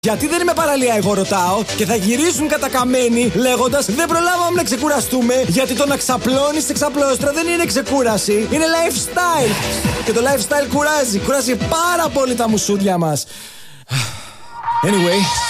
Γιατί δεν είμαι παραλία, εγώ ρωτάω, και θα γυρίσουν κατακαμένοι λέγοντας δεν προλάβαμε να ξεκουραστούμε. Γιατί το να ξαπλώνεις σε ξαπλώστρα δεν είναι ξεκούραση, είναι lifestyle. Και το lifestyle κουράζει πάρα πολύ τα μουσούδια μας. Anyway,